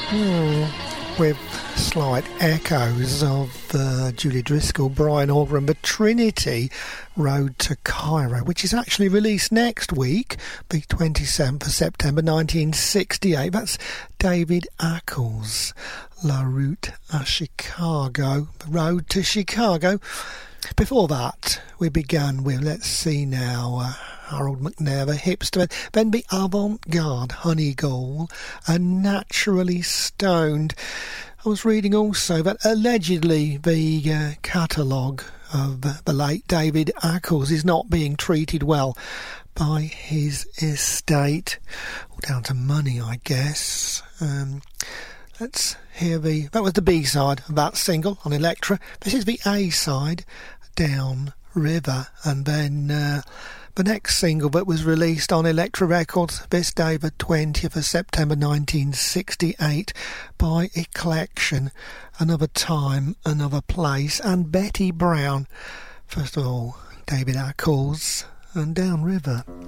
With slight echoes of Julie Driscoll, Brian Auger and the Trinity, Road to Cairo, which is actually released next week, the 27th of September 1968. That's David Ackles, La Route à Chicago, Road to Chicago. Before that, we began with, let's see now, Harold McNair, the Hipster, then the Avant-Garde, Honeygall, and Naturally Stoned. I was reading also that allegedly the catalogue of the late David Ackles is not being treated well by his estate. All down to money, I guess. Let's hear that was the B-side of that single on Elektra. This is the A-side, Down River, and then the next single that was released on Elektra Records this day, the 20th of September 1968, by Eclection, Another Time, Another Place, and Betty Brown. First of all, David Ackles and Down River.